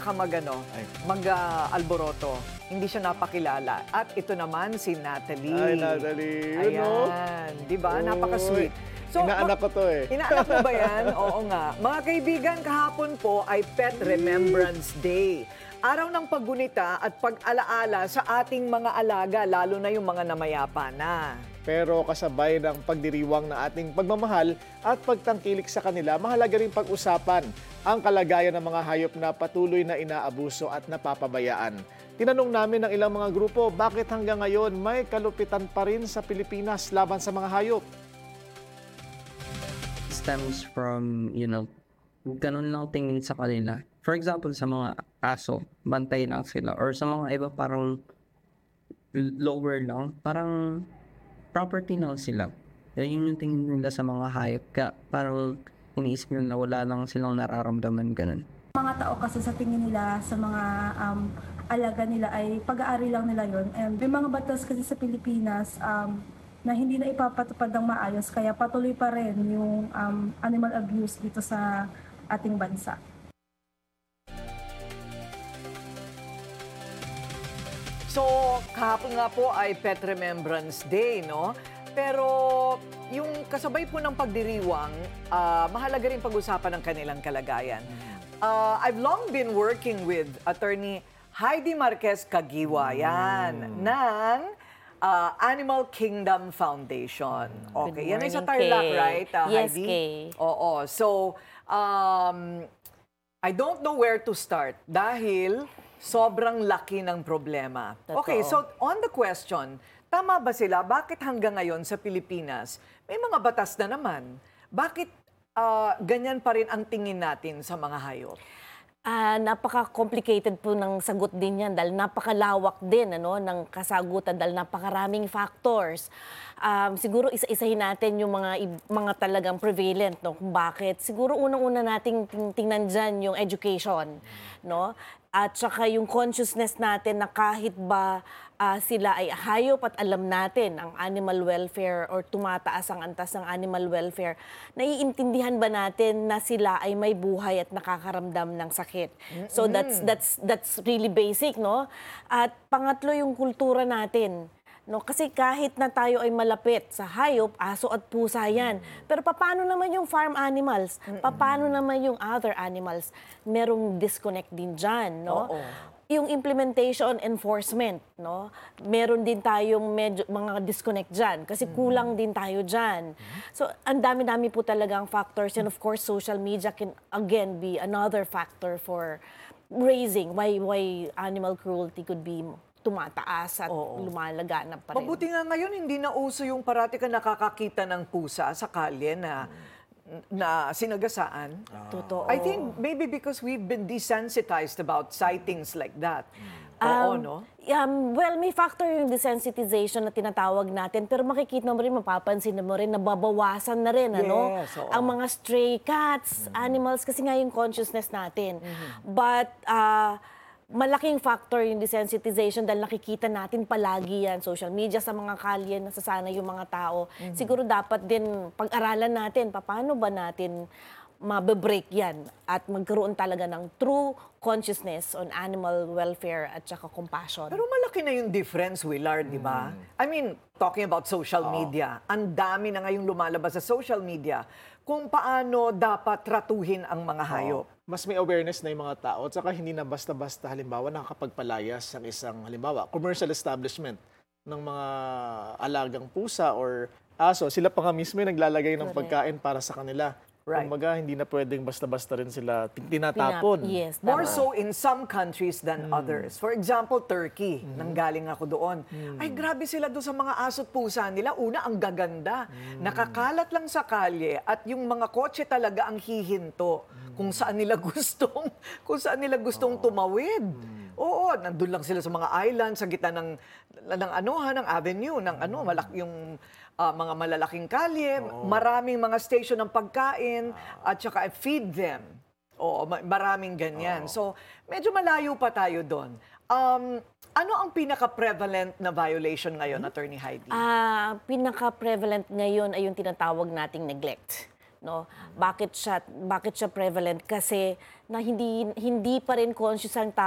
baka mag-alboroto. Hindi siya napakilala. At ito naman si Natalie. Ay, Natalie. Yun, no? Ayan. Di ba? Napaka-sweet. So, inaanak ko to eh. Inaanak mo ba yan? Oo nga. Mga kaibigan, kahapon po ay Pet Remembrance Day. Araw ng paggunita at pag-alaala sa ating mga alaga, lalo na yung mga namayapa na. Pero kasabay ng pagdiriwang na ating pagmamahal at pagtangkilik sa kanila, mahalaga rin pag-usapan ang kalagayan ng mga hayop na patuloy na inaabuso at napapabayaan. Tinanong namin ng ilang mga grupo, bakit hanggang ngayon may kalupitan pa rin sa Pilipinas laban sa mga hayop? Stems from, ganun lang tingin sa kanila. For example, sa mga aso, bantay lang sila. Or sa mga iba parang lower lang, parang property lang sila. Yun yung tingin nila sa mga hayop. Kaya parang iniisip nila na wala lang silang nararamdaman, ganun. Mga tao kasi sa tingin nila sa mga alaga nila ay pag-aari lang nila yon. And may mga batas kasi sa Pilipinas na hindi na ipapatupad ng maayos, kaya patuloy pa rin yung animal abuse dito sa ating bansa. So, kahapon nga po ay Pet Remembrance Day, no? Pero yung kasabay po ng pagdiriwang, mahalaga rin pag-usapan ng kanilang kalagayan. I've long been working with Attorney Heidi Marquez Caguiwa, yan, ng Animal Kingdom Foundation. Okay, yan ay sa Tarlac, right, Yes, Heidi? Kay. Oo. So, I don't know where to start dahil sobrang laki ng problema. Totoo. Okay, so on the question, tama ba sila? Bakit hanggang ngayon sa Pilipinas, may mga batas na naman? Bakit ganyan pa rin ang tingin natin sa mga hayop? Napaka-complicated po ng sagot din yan dahil napakalawak din ng kasagutan dahil napakaraming factors. Siguro isa-isahin natin yung mga talagang prevalent, no? Kung bakit. Siguro unang-una nating tingnan dyan yung education, no? At saka yung consciousness natin na kahit ba sila ay hayop at alam natin ang animal welfare or tumataas ang antas ng animal welfare, naiintindihan ba natin na sila ay may buhay at nakakaramdam ng sakit? So that's really basic, no? At pangatlo yung kultura natin. No, kasi kahit na tayo ay malapit sa hayop, aso at pusa yan. Pero paano naman yung farm animals? Paano naman yung other animals? Merong disconnect din dyan, no? Oo. Yung implementation, enforcement, no? Meron din tayong mga disconnect dyan kasi kulang din tayo dyan. So, ang dami-dami po talagang factors and of course, social media can again be another factor for raising why animal cruelty could be tumataas at lumalaganap pa rin. Mabuti nga ngayon, hindi na uso yung parati ka nakakakita ng pusa sa kalye na sinagasaan. Totoo. I think maybe because we've been desensitized about sightings like that. Oo, no? Well, may factor yung desensitization na tinatawag natin, pero makikita mo rin, mapapansin mo rin, nababawasan na rin, Yes, oo. ang mga stray cats, animals, kasi nga yung consciousness natin. But, malaking factor yung desensitization dahil nakikita natin palagi yan, social media, sa mga kalye, nasasanay yung mga tao. Siguro dapat din pag-aralan natin, paano ba natin mabe-break yan at magkaroon talaga ng true consciousness on animal welfare at saka compassion. Pero malaki na yung difference, Willard, di ba? I mean, talking about social media, ang dami na ngayong lumalabas sa social media kung paano dapat tratuhin ang mga hayop. Mas may awareness na yung mga tao at saka hindi na basta-basta halimbawa nakakapagpalayas ang isang halimbawa commercial establishment ng mga alagang pusa or aso. Sila pa nga mismo yung naglalagay ng pagkain para sa kanila. Right. Kumbaga, hindi na pwedeng basta-basta rin sila tinatapon. Yes, More tama. so in some countries than others. For example, Turkey, nanggaling ako doon. Ay, grabe sila doon sa mga aso't pusa nila. Una, ang gaganda. Nakakalat lang sa kalye at yung mga kotse talaga ang hihinto kung saan nila gustong tumawid. Oo, nandun lang sila sa mga island, sa gitna ng avenue, yung mga malalaking kalye, maraming mga station ng pagkain, at saka feed them. Oo, maraming ganyan. So, medyo malayo pa tayo doon. Ano ang pinaka-prevalent na violation ngayon, Attorney Heidi? Pinaka-prevalent ngayon ay yung tinatawag nating neglect. No? Bakit siya prevalent? Kasi na hindi pa rin conscious ang tao